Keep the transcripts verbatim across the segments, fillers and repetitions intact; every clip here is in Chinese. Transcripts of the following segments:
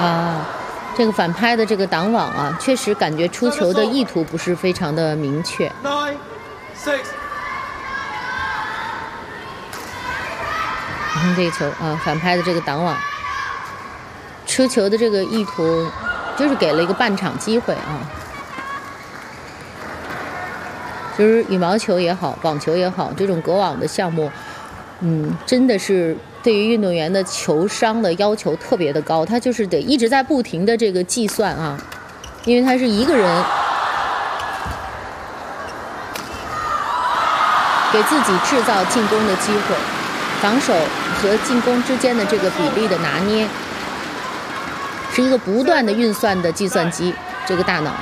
啊，这个反拍的这个挡网啊，确实感觉出球的意图不是非常的明确。 Nine, six. 你看这个球啊，反拍的这个挡网，出球的这个意图，就是给了一个半场机会啊。就是羽毛球也好，网球也好，这种隔网的项目，嗯，真的是对于运动员的球商的要求特别的高，他就是得一直在不停的这个计算啊，因为他是一个人给自己制造进攻的机会，防守和进攻之间的这个比例的拿捏，是一个不断的运算的计算机，这个大脑。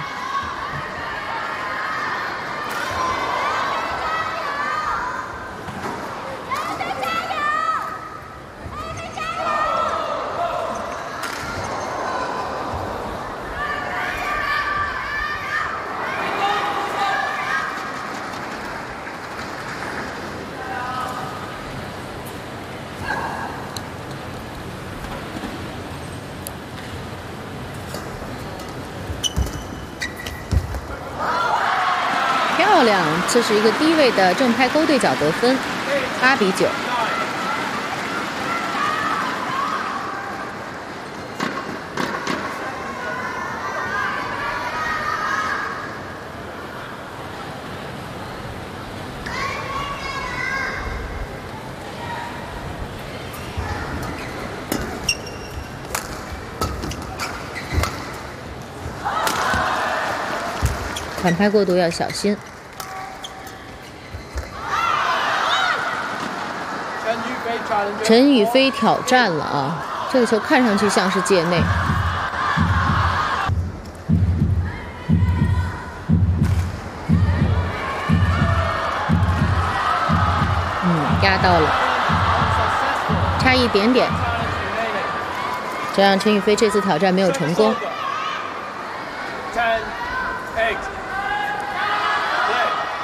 漂亮，这是一个低位的正拍勾对角得分，八比九。反拍过度要小心。陈雨菲挑战了啊，这个球看上去像是界内。嗯，压到了，差一点点。这样陈雨菲这次挑战没有成功。 Ten, eight.